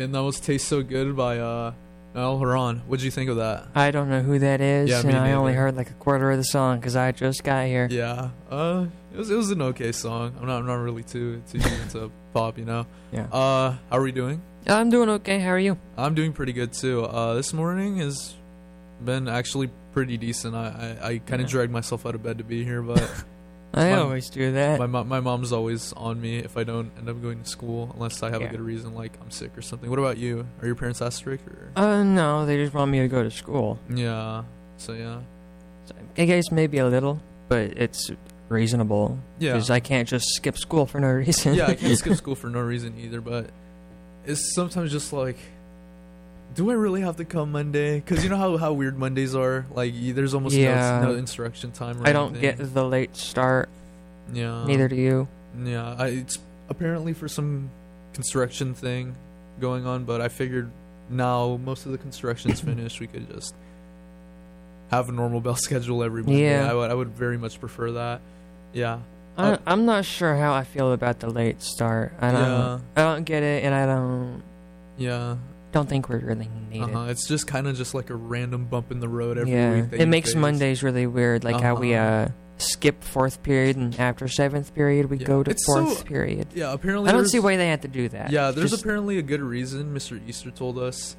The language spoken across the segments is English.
And that was Taste So Good by Niall Horan. What'd you think of that? I don't know who that is, Yeah, me and I only neither. heard like a quarter of the song because I just got here. Yeah, it was an okay song. I'm not really too into pop, you know. Yeah. How are we doing? I'm doing okay. How are you? I'm doing pretty good too. This morning has been actually pretty decent. I kind of dragged myself out of bed to be here, but I always do that. my mom's always on me if I don't end up going to school unless I have a good reason, like I'm sick or something. What about you? Are your parents that strict? Or? No, they just want me to go to school. Yeah. So yeah. So I guess maybe a little, but it's reasonable. Yeah. Because I can't just skip school for no reason. Yeah, I can't skip school for no reason either, but it's sometimes just like, do I really have to come Monday? Because you know how weird Mondays are? Like, there's almost no instruction time or I don't anything. get the late start. Yeah. Neither do you. Yeah, it's apparently for some construction thing going on, but I figured now most of the construction's finished, we could just have a normal bell schedule every Monday. Yeah. I would very much prefer that. Yeah. I'm not sure how I feel about the late start. I don't get it, and I don't think we really need it. It's just kind of just like a random bump in the road every week. It makes Mondays really weird, like how we skip fourth period, and after seventh period we go to fourth period. Yeah, apparently I don't see why they had to do that. Yeah, there's apparently a good reason. Mr. Easter told us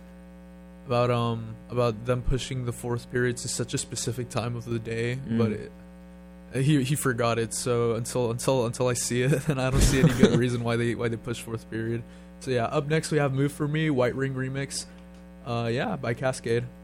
about them pushing the fourth period to such a specific time of the day, but he forgot it. So until I see it, then I don't see any good reason why they push fourth period. So yeah, up next we have "Move for Me" White Ring remix. By Cascade.